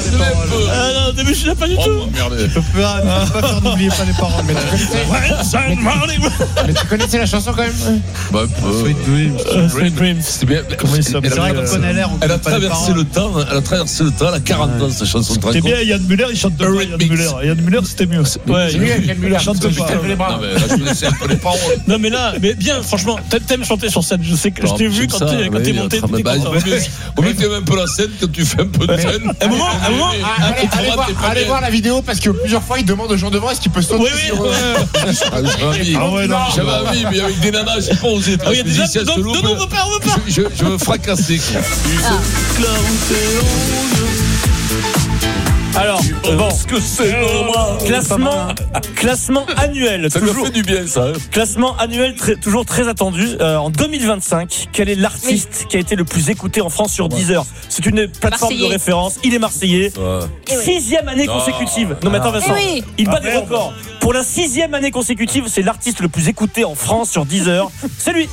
les paroles. Non, au début, je sais pas du tout. Tu peux pas faire n'oubliez pas les paroles. Mais tu connaissais la chanson quand même? Sweet Dreams. Sweet Dreams. C'est bien. Comment il s'appelle? C'est vrai qu'on connaît l'air. Elle a traversé le temps. Elle a traversé le temps. Elle a 40 ans cette chanson. C'était bien, Yann Muller, il chante pas Yann Muller. Yann Muller, c'était mieux. C'est lui avec Yann Muller. Chante pas. Les bras. Non, mais là, je connaissais un peu les paroles. Non, mais là, mais bien, franchement, t'aimes chanter sur scène. Je sais que je t'ai vu quand t'es monté. Au mieux, t'aimes un peu la scène quand tu fais un peu de scène. Un moment. Allez voir la vidéo parce que plusieurs fois il demande aux gens devant est-ce qu'il peut sauter sur eux. J'avais envie, mais avec des nanas, j'ai pas osé. Il y a des gens. Non, on veut pas. Je me fracassais. Alors, bon, classement annuel. Ça lui a fait du bien, ça. Classement annuel toujours très attendu. En 2025, quel est l'artiste qui a été le plus écouté en France sur Deezer? C'est une plateforme de référence. Il est marseillais. 6e année consécutive. Non, mais attends, Vincent. Il bat des records. Pour la 6e année consécutive, c'est l'artiste le plus écouté en France sur Deezer. C'est lui.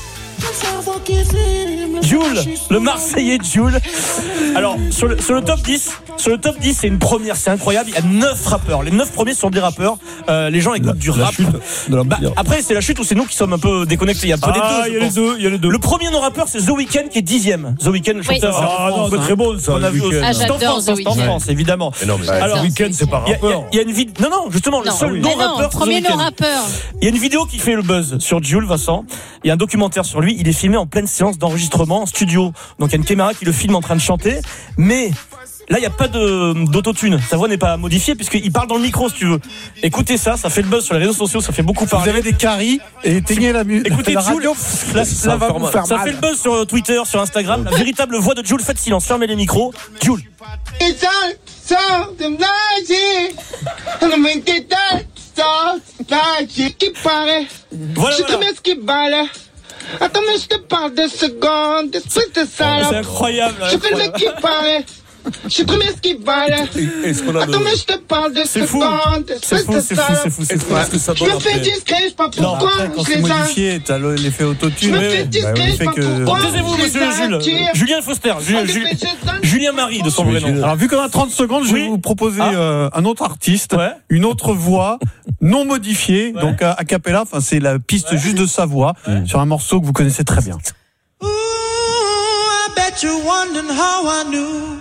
Jul, le Marseillais Jul. Alors sur le top 10, c'est une première, c'est incroyable. Il y a 9 rappeurs. Les 9 premiers sont des rappeurs. Les gens écoutent du rap. Après c'est la chute où c'est nous qui sommes un peu déconnectés. Il y a un peu il y a les deux. Le premier non-rappeur c'est The Weeknd qui est 10e. The Weeknd, le chanteur. Très bon ça. On a vu aussi. J'adore The Weeknd. En France évidemment. Alors The Weeknd c'est pas rappeur. Il y a une vidéo. Non, justement le seul non-rappeur. Premier non-rappeur. Il y a une vidéo qui fait le buzz sur Jul, Vincent. Il y a un documentaire sur lui. Il est filmé en pleine séance d'enregistrement en studio. Donc il y a une caméra qui le filme en train de chanter. Mais là, il n'y a pas d'autotune. Sa voix n'est pas modifiée puisqu'il parle dans le micro, si tu veux. Écoutez ça fait le buzz sur les réseaux sociaux, ça fait beaucoup parler. Vous avez des caries et éteignez la musique. Écoutez la Jul, ça va vous faire mal. Ça fait le buzz sur Twitter, sur Instagram. La véritable voix de Jul. Faites silence, fermez les micros. Jul. Voilà. Attends, mais je te parle de secondes, espèce de salope. C'est incroyable. Je fais le mec qui paraît. Je suis premier ce qui va là. Attends, mais je te parle de secondes, espèce de salope. C'est fou. Je me fais discret, je sais pas pourquoi. Quand c'est modifié, t'as l'effet autotune. Je me fais discret, je sais pas pourquoi. Taisez-vous, monsieur Jules. Julien Foster. Julien Marie, de son vrai nom. Alors, vu qu'on a 30 secondes, je vais vous proposer un autre artiste, une autre voix, non modifiée, donc a cappella, enfin, c'est la piste juste de sa voix, sur un morceau que vous connaissez très bien. Ooh, I bet you're wondering how I knew.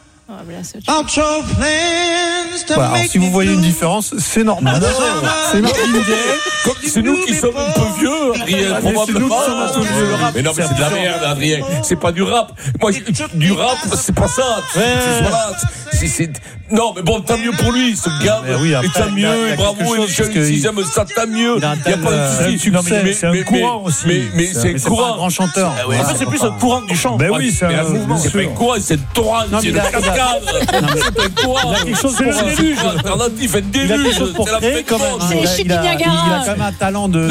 Voilà, alors si vous voyez une différence, c'est normal. C'est Martin Gaye. C'est nous qui sommes un peu vieux, Adrien. Probablement. Mais non, mais c'est de la merde, Adrien. C'est pas du rap. Moi, du rap, c'est pas ça. Non, mais bon, tant mieux pour lui, ce gars. Et tant mieux, bravo, il est jeune, s'ils aiment ça, tant mieux. Il n'y a pas de souci. C'est un courant aussi. Mais c'est un courant. C'est un grand chanteur. En fait, c'est plus un courant du chant. Ben oui, c'est un mouvement. C'est pas un courant, c'est un torrent, c'est une cascade. C'est un courant. Il a quelque chose pour un déluge. Alternatif, un déluge. C'est la fête quand même. Il a quand même un talent de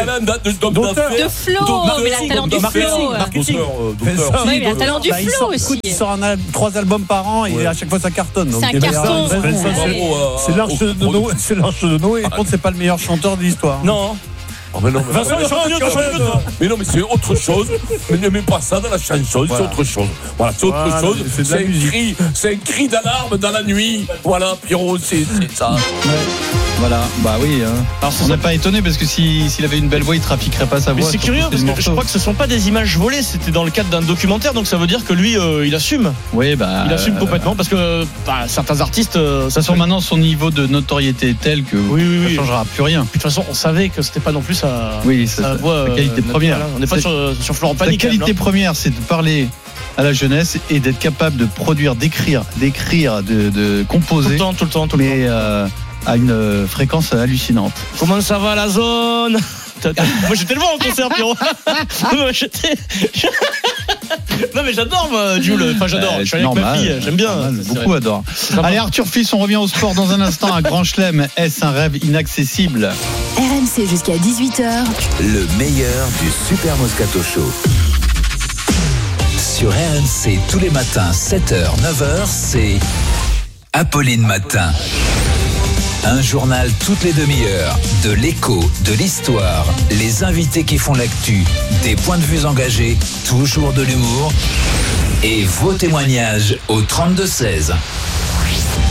flow. Mais il a un talent du flow. Marketing. Oui, il a un talent du flow aussi. Il sort 3 albums par an et à chaque fois ça cartonne. C'est un carton. C'est l'Arche de Noé. Par contre, c'est pas le meilleur chanteur de l'histoire. Non. Oh mais non, Vincent, mais non, mais c'est autre chose. Mais ne mets pas ça dans la chanson, c'est autre chose. Voilà, c'est autre chose. C'est un cri d'alarme dans la nuit. Voilà, Pierrot, c'est ça. Voilà, bah oui. Alors, on n'est pas étonné parce que s'il avait une belle voix, il trafiquerait pas sa voix. Mais c'est curieux parce que je crois que ce sont pas des images volées, c'était dans le cadre d'un documentaire, donc ça veut dire que lui, il assume. Oui, bah. Il assume complètement parce que certains artistes. De toute façon, maintenant, son niveau de notoriété est tel que ça ne changera plus rien. De toute façon, on savait que c'était pas non plus sa voix. Sa qualité première. On n'est pas sur Florent Pagny. La qualité première, c'est de parler à la jeunesse et d'être capable de produire, d'écrire, de composer. Tout le temps. Mais à une fréquence hallucinante. Comment ça va la zone? Moi j'étais le voir en concert, Pierrot. Non mais j'adore moi, Jules. Enfin j'adore. Je suis allé avec ma fille, j'aime bien. Beaucoup adorent. Allez Arthur Fils, on revient au sport dans un instant. Un grand chelem, est-ce un rêve inaccessible? RMC jusqu'à 18h. Le meilleur du Super Moscato Show. Sur RMC tous les matins 7h, 9h, c'est Apolline Matin. Un journal toutes les demi-heures, de l'écho, de l'histoire, les invités qui font l'actu, des points de vue engagés, toujours de l'humour et vos témoignages au 32-16.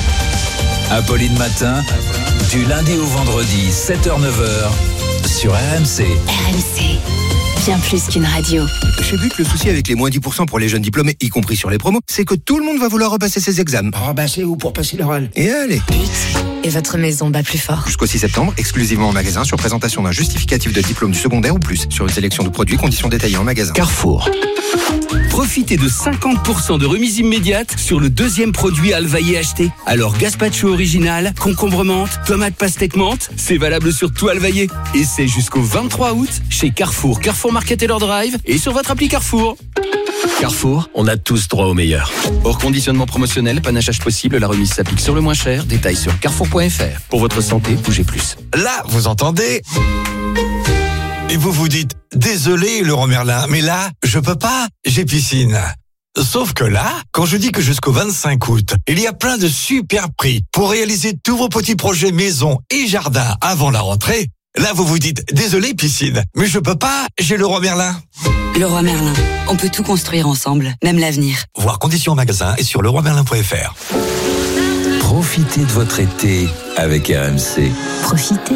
Apolline Matin, du lundi au vendredi, 7h-9h, sur RMC. RMC, bien plus qu'une radio. J'ai vu que le souci avec les moins 10% pour les jeunes diplômés, y compris sur les promos, c'est que tout le monde va vouloir repasser ses examens. C'est où pour passer l'oral? Et allez. Et votre maison bat plus fort. Jusqu'au 6 septembre, exclusivement en magasin, sur présentation d'un justificatif de diplôme du secondaire ou plus, sur une sélection de produits, conditions détaillées en magasin. Carrefour. Profitez de 50% de remise immédiate sur le deuxième produit Alvaillé acheté. Alors gazpacho original, concombre menthe, tomate pastèque menthe, c'est valable sur tout Alvaillé. Et c'est jusqu'au 23 août chez Carrefour, Carrefour Market et leur Drive et sur votre appli Carrefour. Carrefour, on a tous droit au meilleur. Hors conditionnement promotionnel, panachage possible, la remise s'applique sur le moins cher. Détails sur carrefour.fr. Pour votre santé, bougez plus. Là, vous entendez ? Et vous vous dites, désolé Laurent Merlin, mais là, je peux pas, j'ai piscine. Sauf que là, quand je dis que jusqu'au 25 août, il y a plein de super prix pour réaliser tous vos petits projets maison et jardin avant la rentrée, là vous vous dites, désolé piscine, mais je peux pas, j'ai Leroy Merlin. Leroy Merlin, on peut tout construire ensemble, même l'avenir. Voir conditions en magasin et sur leroymerlin.fr. Profitez de votre été avec RMC. Profitez.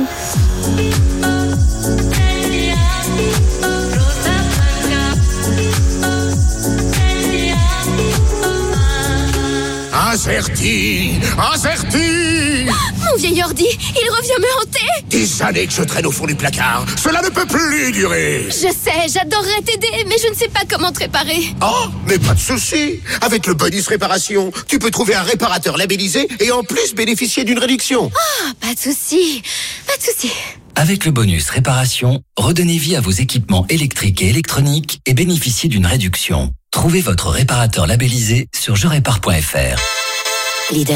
Incerti. Mon vieil ordi, il revient me hanter. Des années que je traîne au fond du placard. Cela ne peut plus durer. Je sais, j'adorerais t'aider, mais je ne sais pas comment te réparer. Oh, mais pas de souci. Avec le bonus réparation, tu peux trouver un réparateur labellisé et en plus bénéficier d'une réduction. Ah, pas de souci, pas de souci. Avec le bonus réparation, redonnez vie à vos équipements électriques et électroniques et bénéficiez d'une réduction. Trouvez votre réparateur labellisé sur jerépare.fr. Lidl.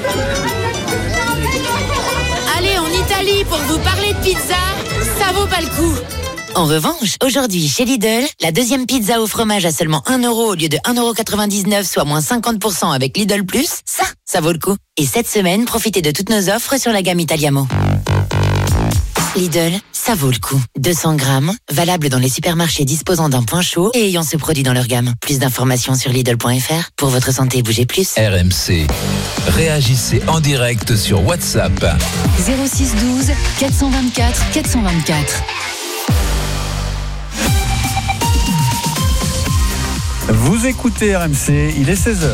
Allez en Italie pour vous parler de pizza, ça vaut pas le coup. En revanche, aujourd'hui chez Lidl, la deuxième pizza au fromage à seulement 1 € au lieu de 1,99 €, soit moins 50% avec Lidl+, ça vaut le coup. Et cette semaine, profitez de toutes nos offres sur la gamme Italiamo. Lidl, ça vaut le coup. 200 grammes, valable dans les supermarchés disposant d'un point chaud et ayant ce produit dans leur gamme. Plus d'informations sur Lidl.fr. Pour votre santé, bougez plus. RMC. Réagissez en direct sur WhatsApp. 06 12 424 424. Vous écoutez RMC, il est 16h.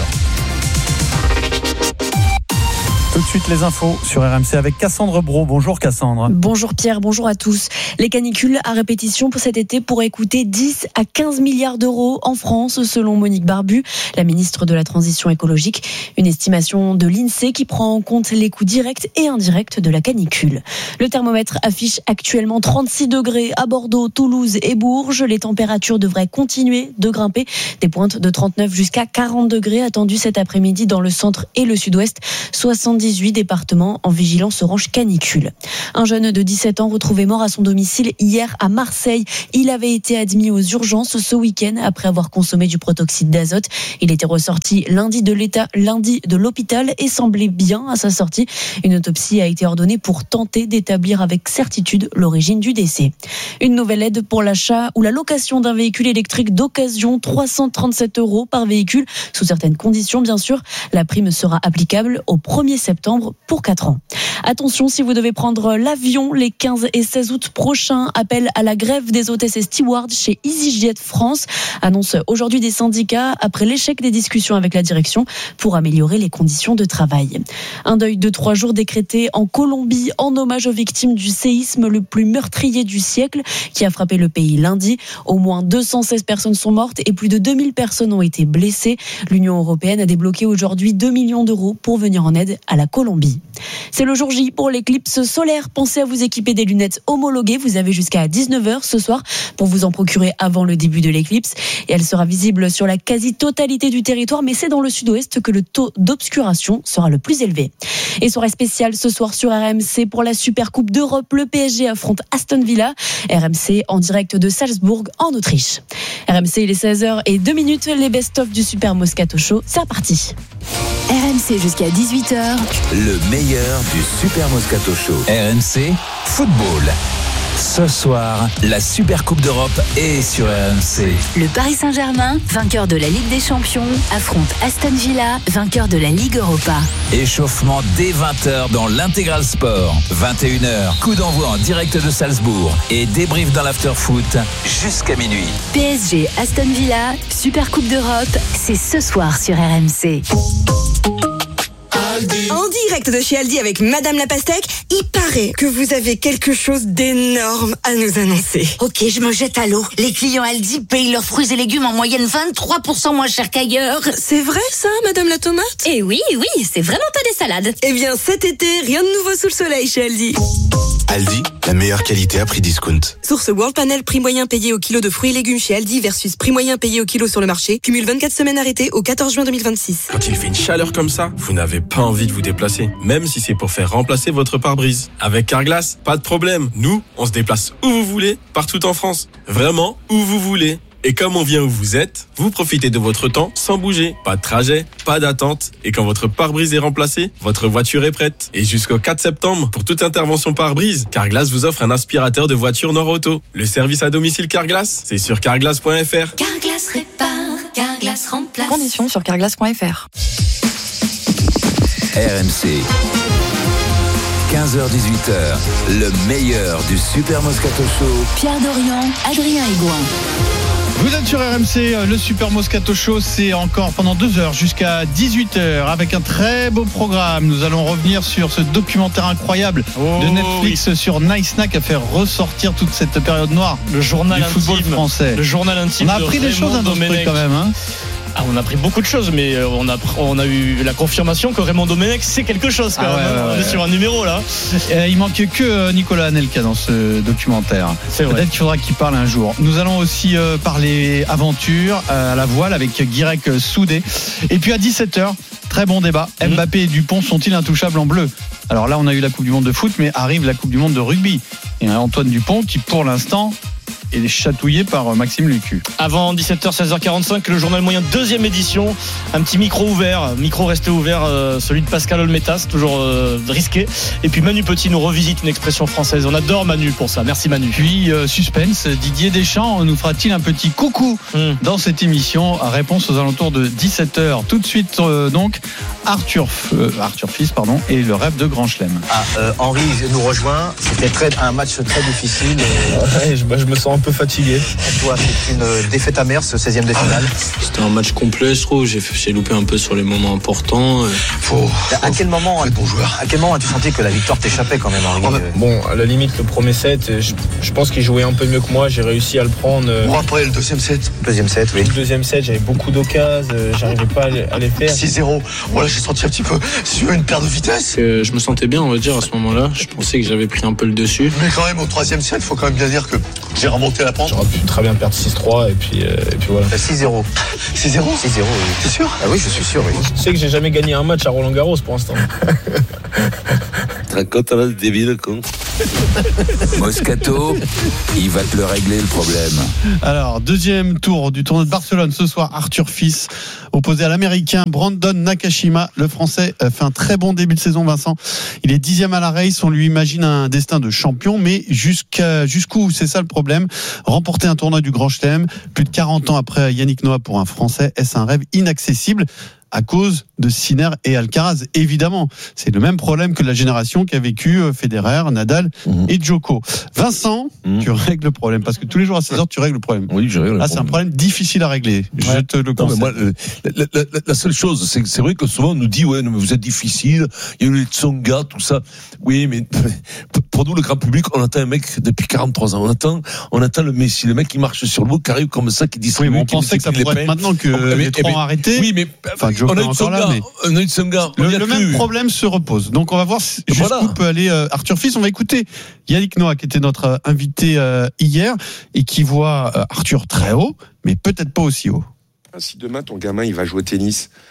Tout de suite les infos sur RMC avec Cassandre Brault. Bonjour Cassandre. Bonjour Pierre, bonjour à tous. Les canicules à répétition pour cet été pourraient coûter 10 à 15 milliards d'euros en France, selon Monique Barbu, la ministre de la Transition écologique. Une estimation de l'INSEE qui prend en compte les coûts directs et indirects de la canicule. Le thermomètre affiche actuellement 36 degrés à Bordeaux, Toulouse et Bourges. Les températures devraient continuer de grimper. Des pointes de 39 jusqu'à 40 degrés attendues cet après-midi dans le centre et le sud-ouest. 18 départements en vigilance orange canicule. Un jeune de 17 ans retrouvé mort à son domicile hier à Marseille. Il avait été admis aux urgences ce week-end après avoir consommé du protoxyde d'azote. Il était ressorti lundi de l'hôpital et semblait bien à sa sortie. Une autopsie a été ordonnée pour tenter d'établir avec certitude l'origine du décès. Une nouvelle aide pour l'achat ou la location d'un véhicule électrique d'occasion, 337 € par véhicule, sous certaines conditions bien sûr. La prime sera applicable au 1er septembre pour 4 ans. Attention, si vous devez prendre l'avion les 15 et 16 août prochains, appel à la grève des hôtesses et stewards chez EasyJet France. Annonce aujourd'hui des syndicats après l'échec des discussions avec la direction pour améliorer les conditions de travail. Un deuil de 3 jours décrété en Colombie en hommage aux victimes du séisme le plus meurtrier du siècle qui a frappé le pays lundi. Au moins 216 personnes sont mortes et plus de 2000 personnes ont été blessées. L'Union européenne a débloqué aujourd'hui 2 millions d'euros pour venir en aide à la Colombie. C'est le jour J pour l'éclipse solaire. Pensez à vous équiper des lunettes homologuées. Vous avez jusqu'à 19h ce soir pour vous en procurer avant le début de l'éclipse. Et elle sera visible sur la quasi-totalité du territoire, mais c'est dans le sud-ouest que le taux d'obscuration sera le plus élevé. Et soirée spéciale ce soir sur RMC pour la Super Coupe d'Europe. Le PSG affronte Aston Villa. RMC en direct de Salzbourg en Autriche. RMC, il est 16h02. Les best-of du Super Moscato Show. C'est reparti. RMC jusqu'à 18h. Le meilleur du Super Moscato Show. RMC Football. Ce soir, la Super Coupe d'Europe est sur RMC. Le Paris Saint-Germain, vainqueur de la Ligue des Champions, affronte Aston Villa, vainqueur de la Ligue Europa. Échauffement dès 20h dans l'Intégral Sport. 21h, coup d'envoi en direct de Salzbourg et débrief dans l'after-foot jusqu'à minuit. PSG Aston Villa, Super Coupe d'Europe, c'est ce soir sur RMC. En direct de chez Aldi avec Madame la Pastèque, il paraît que vous avez quelque chose d'énorme à nous annoncer. Ok, je me jette à l'eau. Les clients Aldi payent leurs fruits et légumes en moyenne 23% moins cher qu'ailleurs. C'est vrai ça, Madame la Tomate ? Eh oui, c'est vraiment pas des salades. Eh bien, cet été, rien de nouveau sous le soleil chez Aldi. Aldi, la meilleure qualité à prix discount. Source World Panel, prix moyen payé au kilo de fruits et légumes chez Aldi versus prix moyen payé au kilo sur le marché. Cumule 24 semaines arrêtées au 14 juin 2026. Quand il fait une chaleur comme ça, vous n'avez pas envie de vous déplacer, même si c'est pour faire remplacer votre pare-brise. Avec Carglass, pas de problème. Nous, on se déplace où vous voulez, partout en France. Vraiment, où vous voulez. Et comme on vient où vous êtes, vous profitez de votre temps sans bouger. Pas de trajet, pas d'attente. Et quand votre pare-brise est remplacé, votre voiture est prête. Et jusqu'au 4 septembre, pour toute intervention pare-brise, Carglass vous offre un aspirateur de voiture Nord-Auto. Le service à domicile Carglass, c'est sur carglass.fr. Carglass répare, Carglass remplace. Conditions sur carglass.fr. RMC. 15h-18h, le meilleur du Super Moscato Show. Pierre Dorian, Adrien Aigouin. Vous êtes sur RMC, le Super Moscato Show, c'est encore pendant 2 heures jusqu'à 18h avec un très beau programme. Nous allons revenir sur ce documentaire incroyable de Netflix sur Nice Snack à faire ressortir toute cette période noire le journal du football intime, français. Le journal intime. On a appris des choses dans ce truc quand même. Hein. On a appris beaucoup de choses, mais on a eu la confirmation que Raymond Domenech c'est quelque chose quand même. On est sur un numéro là. Il manque que Nicolas Anelka dans ce documentaire. C'est vrai. Peut-être qu'il faudra qu'il parle un jour. Nous allons aussi parler aventure à la voile avec Guirec Soudé. Et puis à 17h, très bon débat. Mbappé et Dupont sont-ils intouchables en bleu ? Alors là, on a eu la Coupe du Monde de foot, mais arrive la Coupe du Monde de rugby. Et Antoine Dupont qui, pour l'instant, est chatouillé par Maxime Lucu. Avant 17h, 16h45, le journal moyen, 2e édition. Un petit micro ouvert, micro resté ouvert, celui de Pascal Olmetas, toujours risqué. Et puis Manu Petit nous revisite une expression française. On adore Manu pour ça. Merci Manu. Puis suspense, Didier Deschamps nous fera-t-il un petit coucou dans cette émission? Réponse aux alentours de 17h. Tout de suite donc Arthur Fils et le rêve de Grand Chelem. Henri nous rejoint. C'était un match très difficile. Je me sens un peu fatigué. Toi, c'est une défaite amère, ce 16e de finale. C'était un match complet, je trouve. J'ai loupé un peu sur les moments importants. À quel moment as-tu senti que la victoire t'échappait quand même, Henri? Bon, à la limite, le premier set, je pense qu'il jouait un peu mieux que moi. J'ai réussi à le prendre. Après, le deuxième set. Deuxième set, oui. Le deuxième set, j'avais beaucoup d'occasions. J'arrivais pas à les faire. 6-0. Voilà, j'ai senti un petit peu sur une perte de vitesse. Je me sentais bien, on va dire, à ce moment-là. Je pensais que j'avais pris un peu le dessus. Mais quand même, au troisième set, il faut quand même bien dire que j'ai remonté la pente. J'aurais pu très bien perdre 6-3 et puis voilà. 6-0. 6-0 6-0, oui. T'es sûr? Ah oui, je suis sûr, oui. Tu sais que j'ai jamais gagné un match à Roland-Garros pour l'instant. Te rends compte, là, le débile, con. Moscato, il va te le régler le problème. Alors, deuxième tour du tournoi de Barcelone ce soir, Arthur Fils opposé à l'américain Brandon Nakashima. Le français fait un très bon début de saison, Vincent. Il est 10e à la race, on lui imagine un destin de champion, mais jusqu'où, c'est ça le problème. Remporter un tournoi du Grand Chelem, plus de 40 ans après Yannick Noah pour un français, est-ce un rêve inaccessible à cause de Sinner et Alcaraz? Évidemment, c'est le même problème que la génération qu'a vécu Federer, Nadal et Djoko. Vincent, tu règles le problème, parce que tous les jours à 16h, tu règles le problème. Oui, je règle le problème. C'est un problème difficile à régler. Je te le conseille. Moi, la seule chose, c'est vrai que souvent on nous dit, ouais, non, mais vous êtes difficile, il y a eu les Tsonga, tout ça. Oui, mais pour nous, le grand public, on attend un mec depuis 43 ans. On attend le Messi, le mec qui marche sur le mot, qui arrive comme ça, qui distribue. Oui, mais on pensait que ça pourrait être maintenant que les trois ont arrêté. Oui, mais on a eu Tsonga. Le même problème se repose. Donc on va voir jusqu'où peut aller Arthur Fils. On va écouter Yannick Noah, qui était notre invité hier et qui voit Arthur très haut, mais peut-être pas aussi haut. Si demain ton gamin il va jouer au tennis,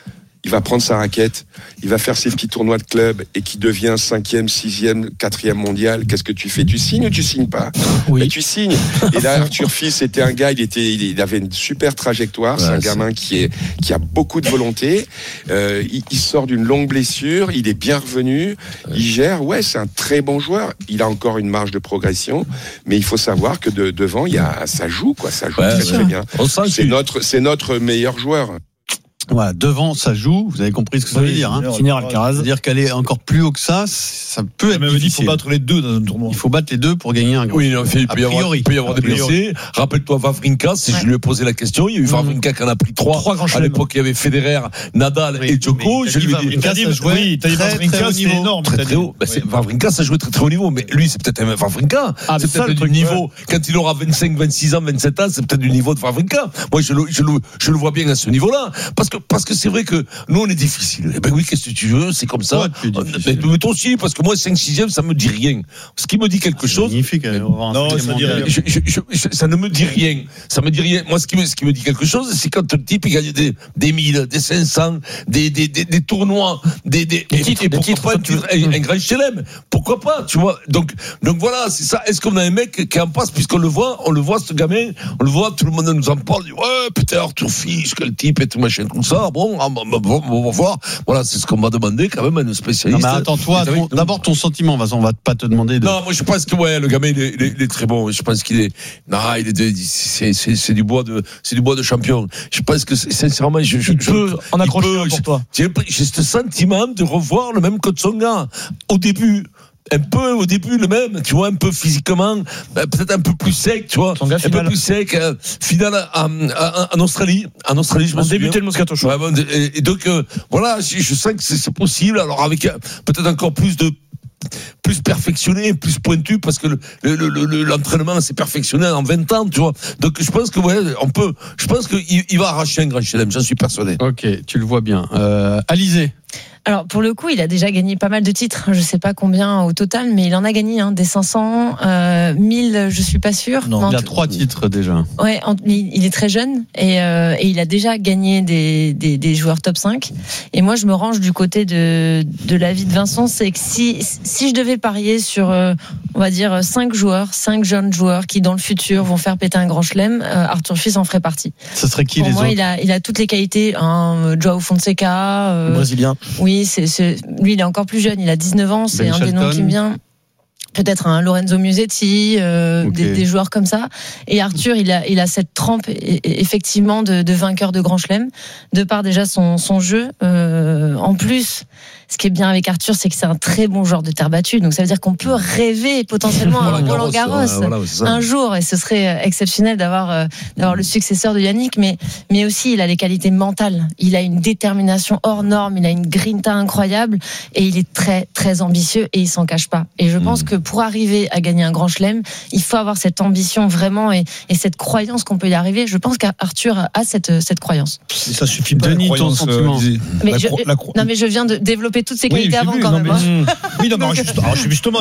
il va prendre sa raquette, il va faire ses petits tournois de club et qui devient 5e, 6e, 4e mondial, qu'est-ce que tu fais? Tu signes ou tu signes pas? Oui. Mais tu signes. Et là, Arthur Fils était un gars, il avait une super trajectoire. C'est un gamin qui a beaucoup de volonté. Il sort d'une longue blessure, il est bien revenu, il gère. Ouais, c'est un très bon joueur. Il a encore une marge de progression, mais il faut savoir que devant, ça joue, quoi. Ça joue très bien. C'est notre meilleur joueur. Voilà, devant, ça joue. Vous avez compris ce que ça veut dire. Finir Alcaraz. C'est-à-dire qu'elle est encore plus haut que ça. Ça peut être difficile. Il faut battre les deux dans un tournoi. Il faut battre les deux pour gagner un grand. Oui, non, il peut y avoir des blessés. Rappelle-toi Wawrinka, si je lui ai posé la question, il y a eu Wawrinka qui en a pris 3 à l'époque, il y avait Federer, Nadal et Djoko. Je lui ai dit, oui, t'as dit Wawrinka, c'est énorme. Très haut. Wawrinka, ça jouait très très haut niveau. Mais lui, c'est peut-être un Wawrinka. C'est peut-être du niveau. Quand il aura 25, 26 ans, 27 ans, c'est peut-être du niveau de Wawrinka. Moi, je le vois bien à ce niveau-là. Parce que c'est vrai que nous, on est difficile. Eh ben oui, qu'est-ce que tu veux? C'est comme ça. Mais toi aussi, parce que moi, 5-6e, ça me dit rien. Ce qui me dit quelque chose. Magnifique. Non, ça dit rien. Ça ne me dit rien. Ça me dit rien. Moi, ce qui me dit quelque chose, c'est quand le type, il gagne des 1000, des 500, des tournois, des titres, pourquoi pas un grand chelem? Pourquoi pas, tu vois? Donc voilà, c'est ça. Est-ce qu'on a un mec qui en passe, puisqu'on le voit, ce gamin, on le voit, tout le monde nous en parle, dit, ouais, putain, Arthur Fils, quel type, et tout machin, comme ça. Bon, on va voir. Voilà, c'est ce qu'on m'a demandé quand même à un spécialiste. Non, mais attends, toi, d'abord ton sentiment, Vincent, on va pas te demander de. Non, moi je pense que le gamin il est très bon. Je pense qu'il est, c'est du bois de champion. Je pense que sincèrement, il peut en accrocher pour toi. J'ai ce sentiment de revoir le même coach Tsonga au début. Un peu au début le même, tu vois, un peu physiquement, peut-être un peu plus sec, tu vois, un peu plus sec. Finale en Australie, je me souviens. Débuté le Moscato Show. Et donc voilà, je sens que c'est possible. Alors avec peut-être encore plus perfectionné, plus pointu, parce que l'entraînement s'est perfectionné en 20 ans, tu vois. Donc je pense que je pense qu'il va arracher un grand chelem, j'en suis persuadé. Ok, tu le vois bien. Alizé. Alors pour le coup, il a déjà gagné pas mal de titres. Je sais pas combien au total, mais il en a gagné des 500, 1000, je suis pas sûre. Non, il a 3 titres déjà. Ouais, il est très jeune et il a déjà gagné des joueurs top 5. Et moi, je me range du côté de l'avis de Vincent, c'est que si je devais parier sur, on va dire 5 jeunes joueurs qui dans le futur vont faire péter un grand chelem, Arthur Fils en ferait partie. Ce serait qui pour les moi, autres? Il a toutes les qualités. Joao Fonseca, Brésilien. Oui, lui, il est encore plus jeune, il a 19 ans, c'est un des noms qui me vient. Peut-être un Lorenzo Musetti, des joueurs comme ça. Et Arthur, il a cette trempe effectivement de vainqueur de Grand Chelem, de par déjà son jeu. En plus, ce qui est bien avec Arthur, c'est que c'est un très bon joueur de terre battue. Donc ça veut dire qu'on peut rêver potentiellement à un Roland Garros un jour, et ce serait exceptionnel d'avoir le successeur de Yannick. Mais aussi, il a les qualités mentales. Il a une détermination hors norme, il a une grinta incroyable, et il est très très ambitieux et il s'en cache pas. Et je pense que pour arriver à gagner un grand chelem, il faut avoir cette ambition vraiment et cette croyance qu'on peut y arriver. Je pense qu'Arthur a cette croyance. Et ça suffit pas. Denis, ton sentiment. Mais je viens de développer toutes ces qualités avant quand même. Oui, non, mais justement,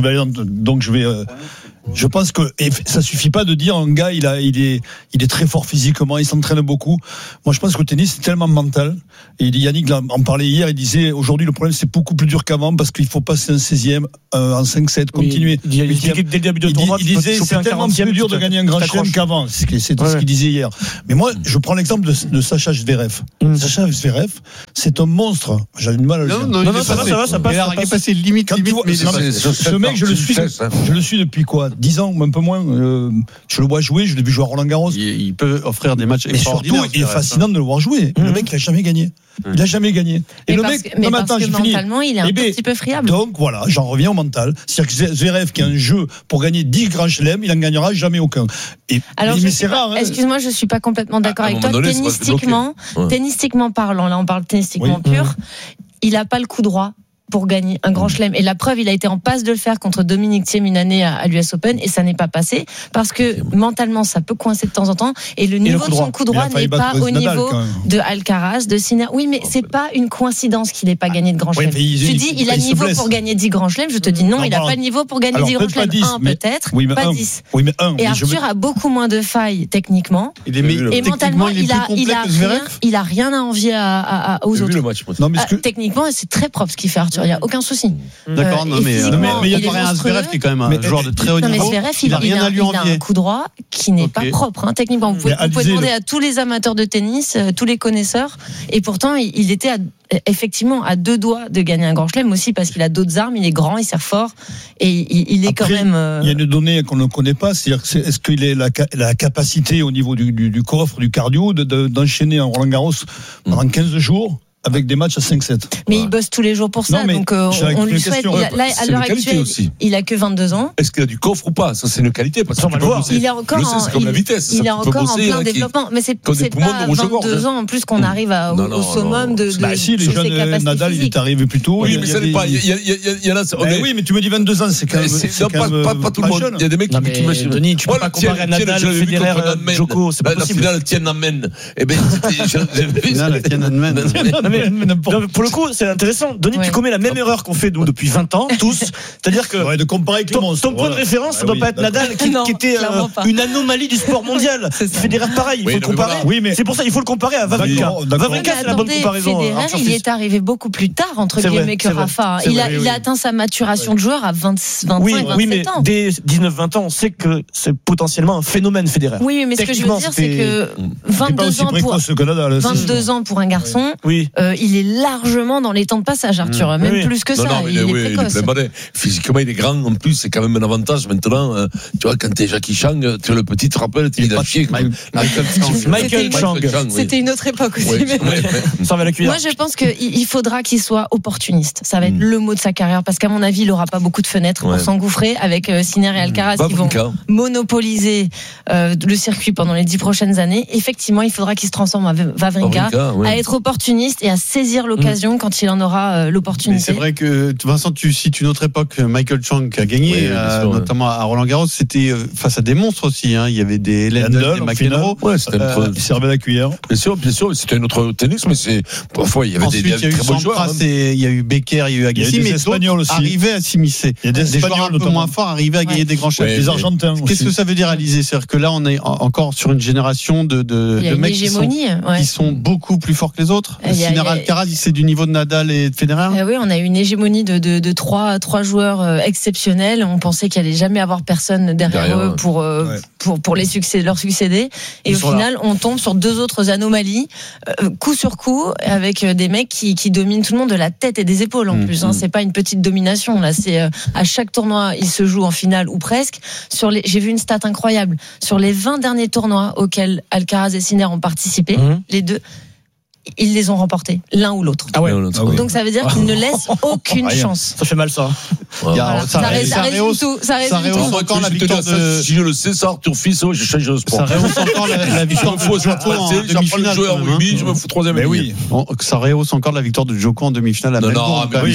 je pense que ça suffit pas de dire un gars il est très fort physiquement, il s'entraîne beaucoup. Moi je pense que le tennis c'est tellement mental. Et Yannick en parlait hier, il disait aujourd'hui le problème c'est beaucoup plus dur qu'avant parce qu'il faut passer un 16e, en 5-7, continuer. Dès le début de tournoi, il disait c'est tellement plus dur de gagner un grand chelem qu'avant. C'est ce qu'il disait hier. Mais moi je prends l'exemple de Sacha Zverev. Sacha Zverev, c'est un monstre. J'avais du mal à le dire. Non, ça passe. Il est passé limite. Ce mec je le suis depuis quoi? 10 ans ou un peu moins. Je le vois jouer, je l'ai vu jouer à Roland Garros. Il peut offrir des matchs extraordinaires. Mais surtout, il est fascinant de le voir jouer. Le mec, il a jamais gagné. Il a jamais gagné. Et le mec, mentalement, il est un petit peu friable. Donc voilà, j'en reviens au mental. C'est-à-dire que Zverev, qui a un jeu pour gagner 10 grands chelems, il n'en gagnera jamais aucun. Mais c'est rare. Excuse-moi, je suis pas complètement d'accord avec toi. Tennistiquement parlant, là on parle tennistiquement pur, il a pas le coup droit. pour gagner un grand chelem. Et la preuve, il a été en passe de le faire contre Dominic Thiem une année à l'US Open et ça n'est pas passé parce que mentalement, ça peut coincer de temps en temps et le niveau de son coup droit n'est pas au niveau de Alcaraz, de Sinner. Oui, mais c'est pas une coïncidence qu'il n'ait pas gagné de grand chelem. Tu dis, il a le niveau pour gagner 10 grands chelems. Je te dis non, il n'a pas le niveau pour gagner 10 grands chelems. Un peut-être, pas 10. Et Arthur a beaucoup moins de failles techniquement. Et mentalement, il a rien à envier aux autres. Techniquement, c'est très propre ce qu'il fait Arthur. Il n'y a aucun souci. D'accord, mais il y a pas un Zverev qui est quand même un joueur de très haut niveau. Mais Zverev, il a un coup droit qui n'est pas propre, techniquement. Vous pouvez demander à tous les amateurs de tennis, tous les connaisseurs, et pourtant il était effectivement à 2 doigts de gagner un grand chelem aussi parce qu'il a d'autres armes, il est grand, il sert fort et il est quand même. Il y a une donnée qu'on ne connaît pas, c'est-à-dire est-ce qu'il a la capacité au niveau du coffre, du cardio, d'enchaîner un Roland Garros pendant 15 jours avec des matchs à 5-7. Mais il bosse tous les jours pour ça, donc on lui souhaite. Là, à l'heure actuelle, il a que 22 ans. Est-ce qu'il a du coffre ou pas? Ça, c'est une qualité. Parce que il est encore en plein développement. Mais c'est pas à 22 ans en plus qu'on arrive au summum de ses capacités. Nadal, il est arrivé plus tôt. Oui, mais ça n'est pas. Il y en a. Oui, mais tu me dis 22 ans, c'est quand même. Pas tout le monde. Il y a des mecs qui imaginent. Denis, tu peux pas comparer à Nadal, Federer, Djoko, c'est pas possible. La finale Tiananmen. Eh ben, la Tiananmen. Pour le coup, c'est intéressant. Denis, tu commets la même erreur qu'on fait nous depuis 20 ans, tous. C'est-à-dire que de comparer avec ton point de référence, ça doit pas être Nadal qui était une anomalie du sport mondial. Federer pareil, il faut le comparer. C'est pour ça il faut le comparer à Wawrinka. Wawrinka, c'est la bonne comparaison. Federer, il est arrivé beaucoup plus tard entre guillemets que Rafa. Il a atteint sa maturation de joueur à 25, 27 ans. Dès 19-20 ans, on sait que c'est potentiellement un phénomène Federer. Oui, mais ce que je veux dire, c'est que 22 ans pour un garçon, il est largement dans les temps de passage, Arthur. Même plus que ça. Il est précoce. Physiquement, il est grand. En plus, c'est quand même un avantage maintenant. Tu vois, quand t'es Jackie Chang, tu le petit, te rappelles, il a chier. Michael Chang. C'était une autre époque aussi. Ça va la cuillère. Moi, je pense qu'il faudra qu'il soit opportuniste. Ça va être le mot de sa carrière parce qu'à mon avis, il n'aura pas beaucoup de fenêtres pour s'engouffrer avec Sinner et Alcaraz qui vont monopoliser le circuit pendant les 10 prochaines années. Effectivement, il faudra qu'il se transforme en Wawrinka, à être opportuniste et à saisir l'occasion quand il en aura l'opportunité. Mais c'est vrai que Vincent, tu cites une autre époque. Michael Chang qui a gagné, notamment à Roland Garros, c'était face à des monstres aussi. Il y avait des Lendl, des McEnroe. Il servait la cuillère. Bien sûr, c'était un autre tennis, mais parfois il y avait des très bons joueurs. Il y a eu Becker, il y a eu Agassi, mais Espagnols aussi arrivaient à s'immiscer. Il y a des joueurs un peu moins forts arrivaient à gagner des grands chefs. Les Argentins. Qu'est-ce que ça veut dire, Alizé? C'est-à-dire que là, on est encore sur une génération de mecs qui sont beaucoup plus forts que les autres. Sinner, Alcaraz, c'est du niveau de Nadal et de Federer. Oui, on a une hégémonie de trois joueurs exceptionnels. On pensait qu'il allait jamais avoir personne derrière eux pour leur succéder. Et au final, on tombe sur 2 autres anomalies, coup sur coup, avec des mecs qui dominent tout le monde de la tête et des épaules en plus. C'est pas une petite domination. Là, c'est à chaque tournoi, ils se jouent en finale ou presque. J'ai vu une stat incroyable. Sur les 20 derniers tournois auxquels Alcaraz et Sinner ont participé, les deux, ils les ont remportés, l'un ou l'autre. Donc ça veut dire qu'ils ne laissent aucune chance. Ça fait mal ça. Ça résume tout. Ça résume encore la victoire de... Si je le sais, ça, Arthur Fils, je change de sport. Ça rehausse encore la victoire de Djoko en demi-finale. Je me fous 3e. Mais oui. Ça rehausse encore la victoire de Djoko en demi-finale à Melbourne. Non, mais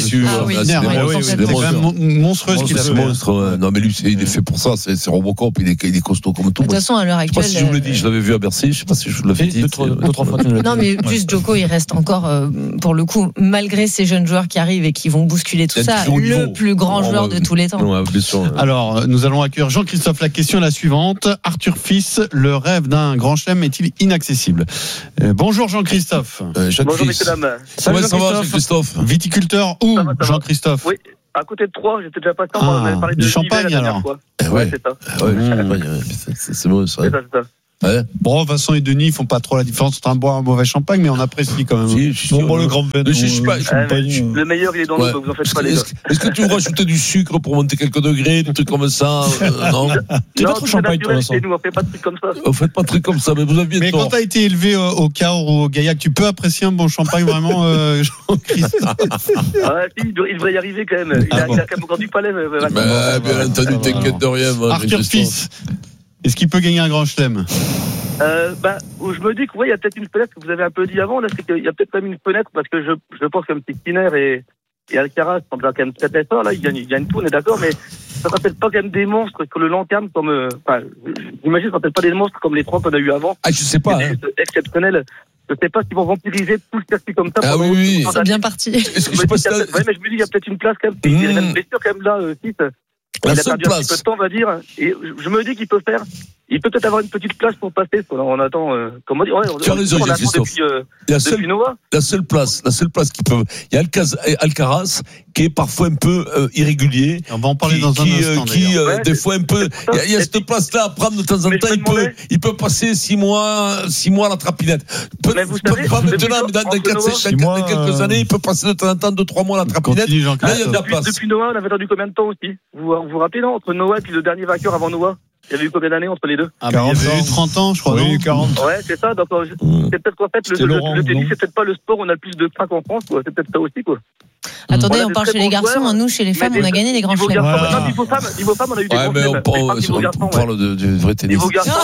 c'est quand même monstrueux ce qu'il a fait. Non, mais lui, il est fait pour ça. C'est Robocop, il est costaud comme tout. De toute façon, à l'heure actuelle. Je sais pas si je vous l'ai dit, je l'avais vu à Bercy. Je sais pas si je vous l'avais dit. 2-3 fois. Non, mais juste Djoko, il reste encore, pour le coup, malgré ces jeunes joueurs qui arrivent et qui vont bousculer tout ça, le plus grand joueur de tous les temps. Alors, nous allons accueillir Jean-Christophe. La question est la suivante. Arthur Fils, le rêve d'un grand chelem est-il inaccessible? Bonjour Jean-Christophe. Bonjour messieurs dames. Salut Jean-Christophe. Viticulteur où, Jean-Christophe? Oui, à côté de Troyes, j'étais déjà passé on avait parlé de Champagne alors. Ouais, c'est ça. C'est bon ça. C'est ça. Ouais. Bon, Vincent et Denis ils font pas trop la différence entre un bon et un mauvais champagne, mais on apprécie quand même. Le grand vin. Le meilleur, il est dans l'eau, donc vous en faites pas les gars. Est-ce que tu veux rajouter du sucre pour monter quelques degrés, des trucs comme ça? Non. Tu pas trop champagne, toi, Vincent. Nous, on fait pas de trucs comme ça. On fait pas de trucs comme ça, mais vous aviez tort. Mais quand t'as été élevé au Cahors ou au Gaillac, tu peux apprécier un bon champagne vraiment, Jean-Christophe? Il devrait y arriver quand même. Il a quand même encore du palais. Bien entendu, t'inquiète de rien. Arthur Fils, est-ce qu'il peut gagner un grand chelem? Je me dis qu'il y a peut-être une fenêtre que vous avez un peu dit avant, là, c'est qu'il y a peut-être même une fenêtre parce que je pense comme si Sinner et Alcaraz sont déjà quand même très très forts. Là, ils gagnent tout, on est d'accord, mais ça ne rappelle pas quand même des monstres sur le long terme comme. J'imagine ça ne rappelle pas des monstres comme les 3 qu'on a eu avant. Ah, je sais pas. Exceptionnel. Je sais pas s'ils vont vampiriser tout le circuit comme ça. Ah oui. C'est bien parti. Mais je me dis, il y a peut-être une place quand même. Il y a une blessure quand même là, il a perdu un petit peu de temps, on va dire. Et je me dis qu'il peut peut-être avoir une petite place pour passer. On attend, comment dire, tu as raison, Christophe. Depuis Noah. La seule place qui peut. Il y a Alcaraz qui est parfois un peu irrégulier. On va en parler dans un instant. Des fois un peu. Il y a cette place-là à prendre de temps en temps. Il peut passer 6 mois à la trapinette. Pas maintenant, mais dans quelques années, il peut passer de temps en temps 2-3 mois à la trapinette. Là, il y a de la place. Depuis Noah, on avait attendu combien de temps aussi? Vous vous rappelez, non? Entre Noah et puis le dernier vainqueur avant Noah? Il y avait eu combien d'années entre les deux? Il y avait eu 30 ans, je crois. Oui, 40. Ouais, c'est ça. Donc, c'est peut-être qu'en fait, le tennis, c'est peut-être pas le sport où on a le plus de craques en France, quoi. C'est peut-être ça aussi, quoi. Attendez, on parle chez les garçons, nous, chez les femmes, on a gagné les grands chelems. Niveau femmes, on a eu des grands chelems. On parle de vrai tennis. Niveau garçons.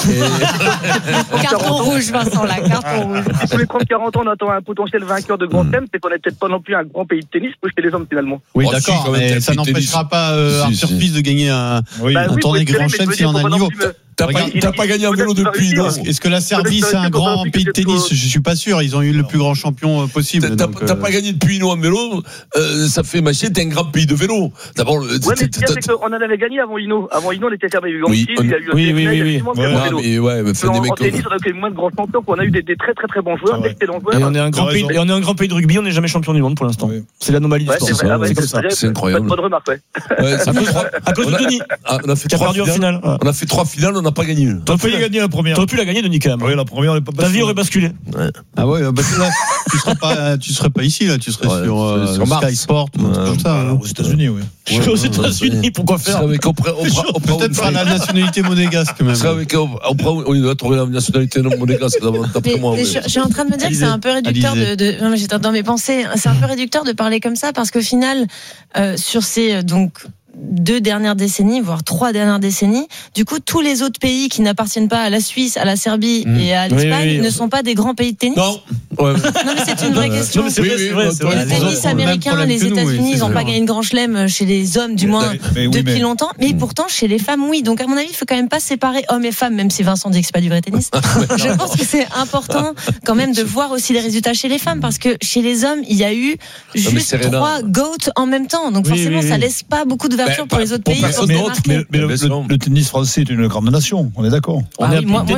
Carton rouge, Vincent, là, carton rouge. Si tous les 30-40 ans, on attend un potentiel vainqueur de grand chelem, c'est qu'on n'est peut-être pas non plus un grand pays de tennis pour chez les hommes, finalement. Oui, d'accord, mais ça n'empêchera pas Arthur Fils de gagner un tournoi de grand chelem s'il en a le niveau. T'as pas gagné un vélo depuis, non? Est-ce que la Serbie, c'est un grand pays de tennis? Je suis pas sûr. Ils ont eu le plus grand champion possible. T'as pas gagné depuis Hino en vélo, ça fait machin, t'es un grand pays de vélo. D'abord, ouais, mais c'est qu'on en avait gagné avant Hino. Avant Hino, on était fermé. Oui, oui. En tennis, on a eu moins de grands champions. On a eu des très très très bons joueurs, d'excellents joueurs. Et on est un grand pays de rugby, on n'est jamais champion du monde pour l'instant. C'est l'anomalie du sport. C'est comme ça. C'est incroyable. Bonne remarque, ouais. À cause de Denis. On a fait 3 finales. On a fait 3 finales, on n'a pas gagné. T'aurais pu gagner la première. T'aurais pu la gagner, Denis, quand même. Oui, la première, elle est pas Ta vie aurait basculé. Ah ouais, bah là, tu serais pas ici, là, tu serais sur Sky Sport, tout ça. Aux États-Unis, oui. Aux États-Unis, pourquoi faire? Peut-être faire la nationalité monégasque, même. On doit trouver la nationalité monégasque, d'après moi. Je suis en train de me dire que c'est un peu réducteur de. Non, mais j'étais dans mes pensées. C'est un peu réducteur de parler comme ça parce qu'au final, sur ces 2 dernières décennies, voire 3 dernières décennies. Du coup, tous les autres pays qui n'appartiennent pas à la Suisse, à la Serbie et à l'Espagne ne sont pas des grands pays de tennis. Non. Non, mais c'est une vraie question. C'est vrai. Le tennis américain, les États-Unis, ils n'ont pas gagné de grand chelem chez les hommes, du moins depuis longtemps. Mais pourtant, chez les femmes, oui. Donc, à mon avis, il faut quand même pas séparer hommes et femmes, même si Vincent dit que c'est pas du vrai tennis. Je pense que c'est important quand même de voir aussi les résultats chez les femmes, parce que chez les hommes, il y a eu juste 3 GOAT en même temps. Donc, forcément, ça laisse pas beaucoup d'ouverture pour les autres pays. Mais le tennis français est une grande nation, on est d'accord. On est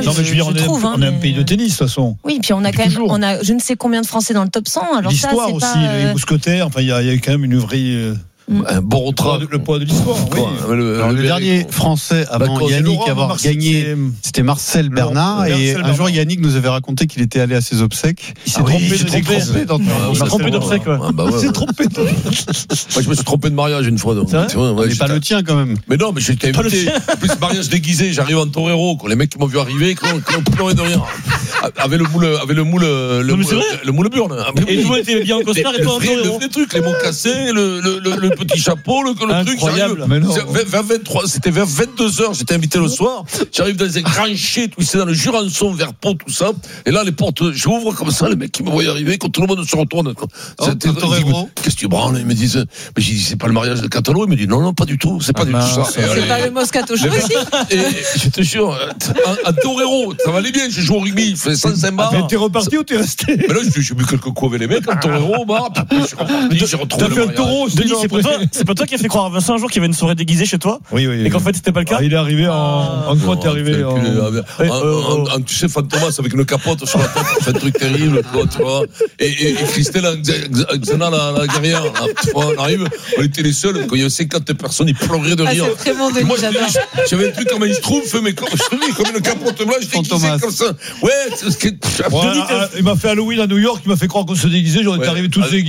un pays de tennis, de toute façon. Oui, puis on a quand même, je ne sais combien de Français dans le top 100. Alors l'histoire ça, aussi, les mousquetaires, enfin, il y a quand même une vraie. Un bon retrait. Le poids de l'histoire. Oui. Le dernier Français avant Yannick à avoir gagné, c'était Marcel Bernard. Et un jour, Yannick nous avait raconté qu'il était allé à ses obsèques. Il s'est trompé d'obsèques. Il s'est trompé. Moi, je me suis trompé de mariage une fois. Mais pas le tien quand même. Mais non, mais j'étais invité. En plus, mariage déguisé, j'arrive en torero. Les mecs qui m'ont vu arriver, qui ont pleuré de rien. Avec le moule burne. Et toi, t'es bien en costard et toi en torero. Le truc, les mots cassés, le petit chapeau, le truc, incroyable. C'était vers 22h, j'étais invité le soir, j'arrive dans un grand chai, tout c'est dans le Jurançon, vers Pau, tout ça, et là les portes, j'ouvre comme ça, les mecs qui me voient arriver, quand tout le monde se retourne. Qu'est-ce que tu branles? Ils me disent, mais j'ai dit, c'est pas le mariage de Catalo? Ils me disent, non, pas du tout, c'est pas du tout ça. C'est pas le Moscato Show aussi? Et je te jure, à Torero, ça valait bien, j'ai joué au rugby, je faisais 105 bars. Mais t'es reparti ou t'es resté? Mais là, j'ai bu quelques coups avec les mecs, à Torero, j'ai retrouvé le mariage. Denis, c'est pas toi qui as fait croire à Vincent un jour qu'il y avait une soirée déguisée chez toi? Oui. Et qu'en fait c'était pas le cas? Il est arrivé en quoi? T'es arrivé tu sais, Fantomas avec une capote sur la tête, c'est un truc terrible, tu vois. Et Christelle Xena la guerrière, on arrive, on était les seuls, quand il y avait 50 personnes, ils pleuraient de rire. C'est très bon, Denis, j'adore. J'avais un truc comme un schtroumpf, mais comme une capote blanche, déguisée comme ça. Ouais, c'est ce que. Il m'a fait Halloween à New York, il m'a fait croire qu'on se déguisait, j'en étais arrivé tous déguisés.